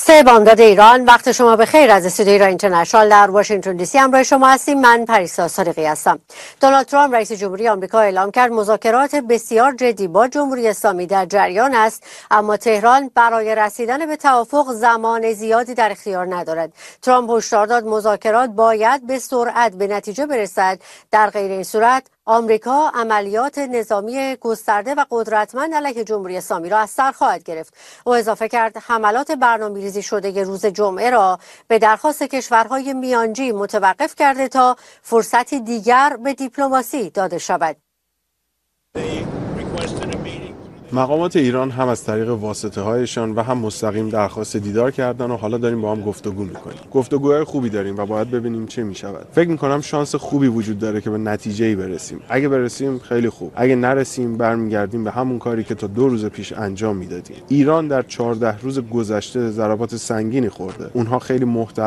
سه بامداد ایران، وقت شما به خیر. از استودیوی ایران اینترنشنال در واشنگتن دی سی همراه شما هستیم. من پریسا صادقی هستم. دونالد ترامپ رئیس جمهوری آمریکا اعلام کرد مذاکرات بسیار جدی با جمهوری اسلامی در جریان است، اما تهران برای رسیدن به توافق زمان زیادی در اختیار ندارد. ترامپ هشدار داد مذاکرات باید به سرعت به نتیجه برسد، در غیر این صورت آمریکا عملیات نظامی گسترده و قدرتمند علیه جمهوری اسلامی را از سر خواهد گرفت. او اضافه کرد حملات برنامه‌ریزی شده روز جمعه را به درخواست کشورهای میانجی متوقف کرده تا فرصتی دیگر به دیپلماسی داده شود. مقامات ایران هم از طریق واسطه‌هایشان و هم مستقیم درخواست دیدار کردن و حالا داریم با هم گفتگو می‌کنیم. گفتگوهای خوبی داریم و باید ببینیم چه می‌شود. فکر می‌کنم شانس خوبی وجود داره که به نتیجه‌ای برسیم. اگه برسیم خیلی خوب. اگه نرسیم برمیگردیم به همون کاری که تا 2 روز پیش انجام میدادیم. ایران در 14 روز گذشته ضربات سنگینی خورده. اونها خیلی محترم